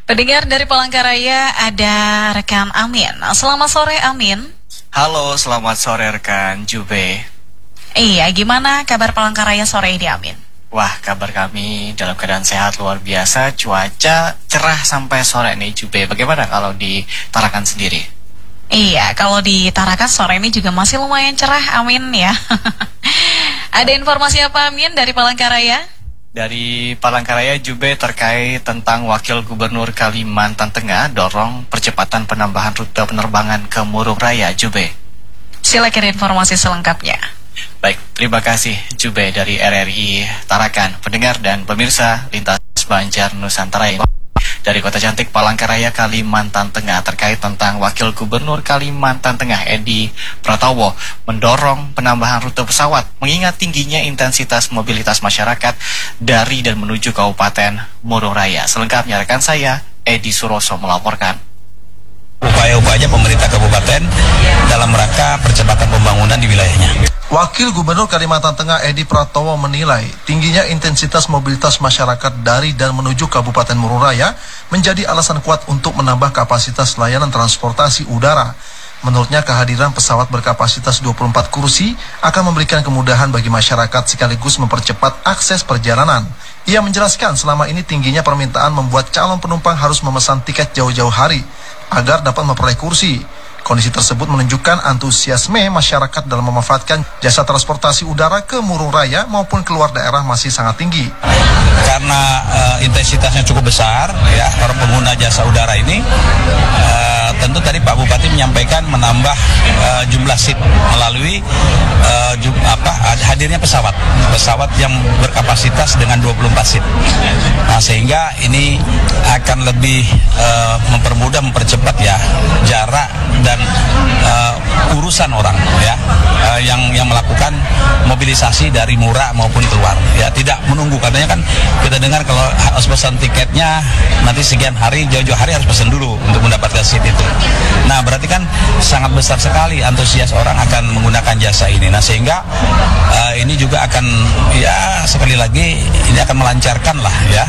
Pendengar dari Palangkaraya ada rekan Amin. Selamat sore Amin. Halo, selamat sore rekan Jube. Iya, gimana kabar Palangkaraya sore ini Amin? Wah, kabar kami dalam keadaan sehat luar biasa. Cuaca cerah sampai sore nih Jube. Bagaimana kalau di Tarakan sendiri? Iya, kalau di Tarakan sore ini juga masih lumayan cerah Amin ya. Ada informasi apa Amin dari Palangkaraya? Dari Palangkaraya Jube terkait tentang Wakil Gubernur Kalimantan Tengah dorong percepatan penambahan rute penerbangan ke Murung Raya Jube. Silakan informasi selengkapnya. Baik, terima kasih Jube dari RRI Tarakan. Pendengar dan pemirsa Lintas Banjar Nusantara dari Kota Cantik Palangkaraya Kalimantan Tengah terkait tentang Wakil Gubernur Kalimantan Tengah Edi Pratowo mendorong penambahan rute pesawat mengingat tingginya intensitas mobilitas masyarakat dari dan menuju Kabupaten Murung Raya. Selengkapnya rekan saya Edi Suroso melaporkan. Upaya-upaya pemerintah kabupaten dalam rangka percepatan pembangunan di wilayahnya. Wakil Gubernur Kalimantan Tengah Edi Pratowo menilai tingginya intensitas mobilitas masyarakat dari dan menuju Kabupaten Murung Raya menjadi alasan kuat untuk menambah kapasitas layanan transportasi udara. Menurutnya kehadiran pesawat berkapasitas 24 kursi akan memberikan kemudahan bagi masyarakat sekaligus mempercepat akses perjalanan. Ia menjelaskan selama ini tingginya permintaan membuat calon penumpang harus memesan tiket jauh-jauh hari agar dapat memperoleh kursi. Kondisi tersebut menunjukkan antusiasme masyarakat dalam memanfaatkan jasa transportasi udara ke Murung Raya maupun keluar daerah masih sangat tinggi. Karena intensitasnya cukup besar, ya, para pengguna jasa udara ini, tentu tadi Pak Bupati menyampaikan menambah jumlah seat melalui hadirnya pesawat yang berkapasitas dengan 24 seat. Nah, sehingga ini akan lebih mempermudah, mempercepat ya jarak dan urusan orang ya yang melakukan mobilisasi dari Mura maupun keluar ya, tidak menunggu. Katanya kan kita dengar kalau harus pesan tiketnya nanti sekian hari, jauh-jauh hari harus pesan dulu untuk mendapatkan seat itu. Nah, berarti kan sangat besar sekali antusias orang akan menggunakan jasa ini. Nah, sehingga ini juga akan ya sekali lagi ini akan melancarkan lah ya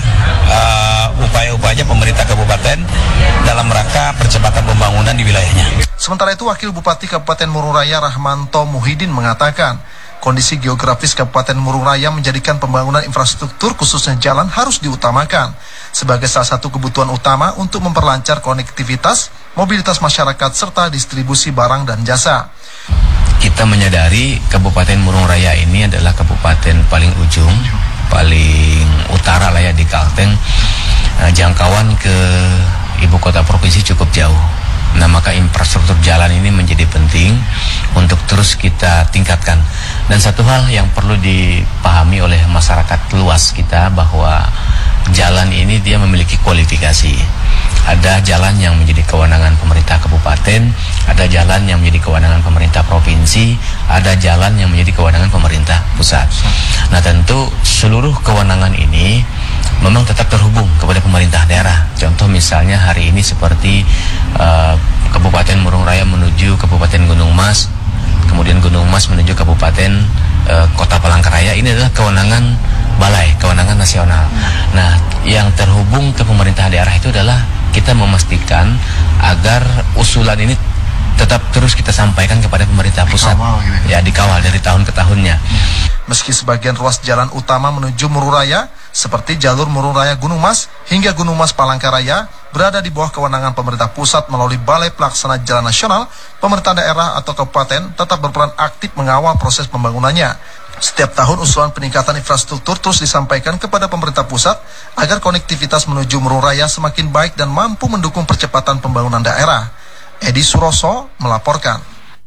upaya-upaya pemerintah kabupaten dalam rangka percepatan pembangunan di wilayahnya. Sementara itu, Wakil Bupati Kabupaten Murung Raya Rahmanto Muhyiddin mengatakan, kondisi geografis Kabupaten Murung Raya menjadikan pembangunan infrastruktur khususnya jalan harus diutamakan sebagai salah satu kebutuhan utama untuk memperlancar konektivitas, mobilitas masyarakat serta distribusi barang dan jasa. Kita menyadari Kabupaten Murung Raya ini adalah kabupaten paling ujung, paling utara lah ya di Kalteng. Jangkauan ke ibu kota provinsi cukup jauh. Nah, maka infrastruktur jalan ini menjadi penting untuk terus kita tingkatkan. Dan satu hal yang perlu dipahami oleh masyarakat luas kita bahwa jalan ini dia memiliki kualifikasi. Ada jalan yang menjadi kewenangan pemerintah kabupaten, ada jalan yang menjadi kewenangan pemerintah provinsi, ada jalan yang menjadi kewenangan pemerintah pusat. Nah, tentu seluruh kewenangan ini memang tetap terhubung kepada pemerintah daerah. Contoh misalnya hari ini seperti Kabupaten Murung Raya menuju Kabupaten Gunung Mas, kemudian Gunung Mas menuju Kabupaten Kota Palangkaraya, ini adalah kewenangan balai, kewenangan nasional. Nah, yang terhubung ke pemerintah daerah itu adalah kita memastikan agar usulan ini tetap terus kita sampaikan kepada pemerintah pusat, ya dikawal dari tahun ke tahunnya. Meski sebagian ruas jalan utama menuju Murung Raya seperti jalur Murung Raya Gunung Mas hingga Gunung Mas Palangkaraya berada di bawah kewenangan pemerintah pusat melalui Balai Pelaksana Jalan Nasional, pemerintah daerah atau kabupaten tetap berperan aktif mengawal proses pembangunannya. Setiap tahun usulan peningkatan infrastruktur terus disampaikan kepada pemerintah pusat agar konektivitas menuju Murung Raya semakin baik dan mampu mendukung percepatan pembangunan daerah. Edi Suroso melaporkan.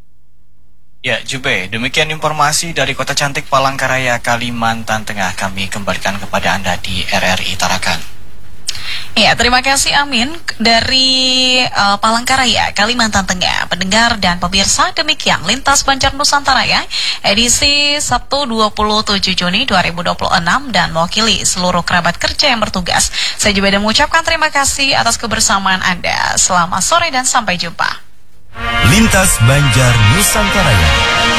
Ya, Jube, demikian informasi dari Kota Cantik Palangkaraya, Kalimantan Tengah. Kami kembalikan kepada Anda di RRI Tarakan. Ya, terima kasih Amin dari Palangkaraya, Kalimantan Tengah. Pendengar dan pemirsa, demikian Lintas Banjar Nusantara ya, edisi Sabtu 27 Juni 2026 dan mewakili seluruh kerabat kerja yang bertugas. Saya juga mengucapkan terima kasih atas kebersamaan Anda. Selamat sore dan sampai jumpa. Lintas Banjar Nusantara.